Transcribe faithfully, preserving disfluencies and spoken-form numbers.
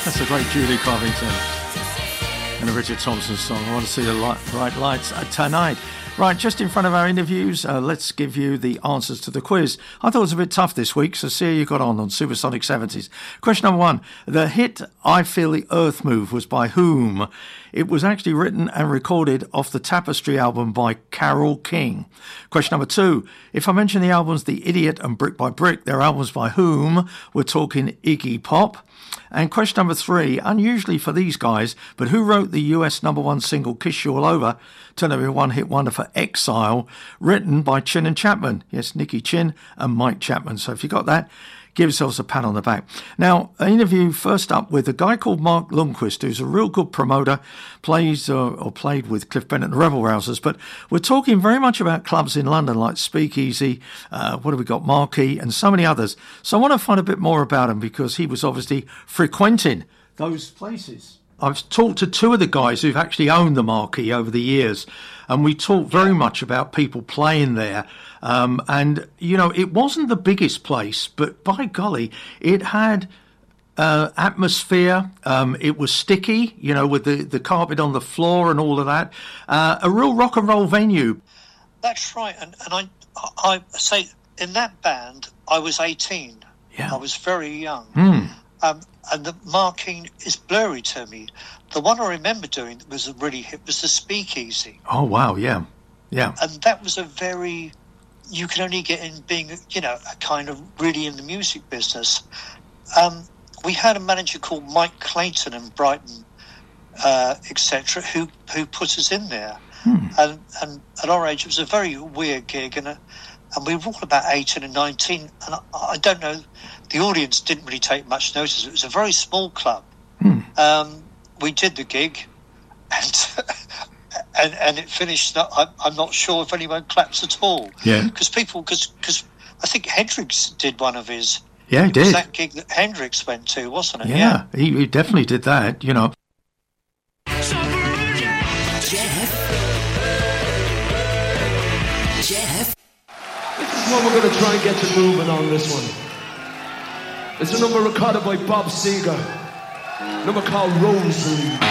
That's a great Julie Covington and a Richard Thompson song. I want to see the light, bright lights tonight. Right, just in front of our interviews, uh, let's give you the answers to the quiz. I thought it was a bit tough this week, so see how you got on on Supersonic seventies. Question number one. The hit I Feel the Earth Move was by whom? It was actually written and recorded off the Tapestry album by Carole King. Question number two. If I mention the albums The Idiot and Brick by Brick, they're albums by whom? We're talking Iggy Pop. And question number three, unusually for these guys, but who wrote the U S number one single Kiss You All Over, turned out to be a one-hit wonder for Exile, written by Chin and Chapman. Yes, Nicky Chin and Mike Chapman. So if you got that, give yourselves a pat on the back. Now, an interview first up with a guy called Mark Lundquist, who's a real good promoter, plays uh, or played with Cliff Bennett and the Rebel Rousers. But we're talking very much about clubs in London like Speakeasy, uh, what have we got, Marquee, and so many others. So I want to find a bit more about him because he was obviously frequenting those places. I've talked to two of the guys who've actually owned the Marquee over the years, and we talked very much about people playing there. Um, and, you know, it wasn't the biggest place, but by golly, it had uh, atmosphere. Um, it was sticky, you know, with the, the carpet on the floor and all of that. Uh, a real rock and roll venue. That's right. And, and I, I say in that band, I was eighteen. Yeah. I was very young. Mm. Um, and the marking is blurry to me. The one I remember doing that was a really hit was the Speakeasy. Oh, wow, yeah, yeah. And that was a very, you can only get in being, you know, a kind of really in the music business. Um, we had a manager called Mike Clayton in Brighton, uh, et cetera, who, who put us in there. Hmm. And, and at our age, it was a very weird gig, and a, and we were all about eighteen and nineteen, and I, I don't know, the audience didn't really take much notice. It was a very small club. Hmm. Um, we did the gig, and and, and it finished. I, I'm not sure if anyone claps at all. Yeah. Because people, because because I think Hendrix did one of his. Yeah, he it did. Was that gig that Hendrix went to, wasn't it? Yeah, yeah. He, he definitely did that, you know. Jeff. Jeff. This is what we're going to try and get you moving on this one. It's a number recorded by Bob Seger. A number called Rosary.